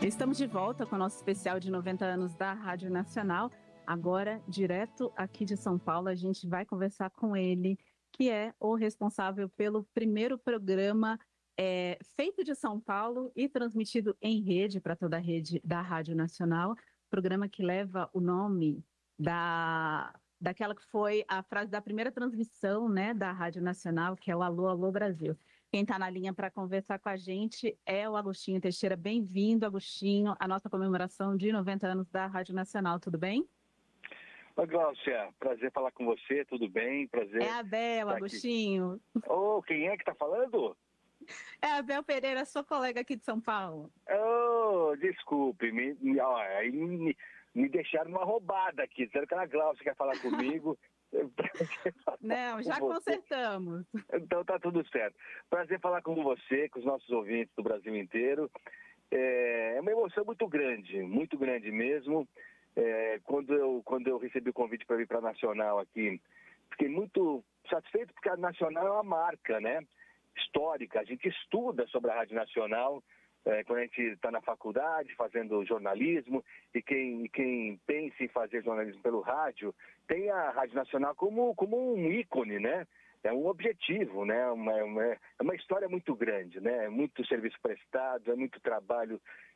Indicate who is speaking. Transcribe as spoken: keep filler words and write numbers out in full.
Speaker 1: Estamos de volta com o nosso especial de noventa anos da Rádio Nacional. Agora, direto aqui de São Paulo, a gente vai conversar com ele, que é o responsável pelo primeiro programa é, feito de São Paulo e transmitido em rede para toda a rede da Rádio Nacional. Programa que leva o nome da, daquela que foi a frase da primeira transmissão, né, da Rádio Nacional, que é o Alô, Alô Brasil. Quem está na linha para conversar com a gente é o Agostinho Teixeira. Bem-vindo, Agostinho, à nossa comemoração de noventa anos da Rádio Nacional. Tudo bem?
Speaker 2: Oi, Gláucia. Prazer falar com você. Tudo bem? Prazer.
Speaker 1: É a Abel, Agostinho.
Speaker 2: Ô, oh, quem é que está falando?
Speaker 1: É a Abel Pereira, sua colega aqui de São Paulo.
Speaker 2: Oh, desculpe. Me, me, ó, aí me, me deixaram uma roubada aqui. Dizendo que a Gláucia quer falar comigo.
Speaker 1: Não, já
Speaker 2: com
Speaker 1: consertamos.
Speaker 2: Então tá tudo certo. Prazer falar com você, com os nossos ouvintes do Brasil inteiro. É uma emoção muito grande, muito grande mesmo. É, quando, eu, quando eu recebi o convite para vir para a Nacional aqui, fiquei muito satisfeito porque a Nacional é uma marca, né, histórica. A gente estuda sobre a Rádio Nacional é, quando a gente está na faculdade fazendo jornalismo, e quem, e quem pensa em fazer jornalismo pelo rádio tem a Rádio Nacional como, como um ícone, né? É um objetivo, né? Uma, uma, é uma história muito grande, né? É muito serviço prestado, é muito trabalho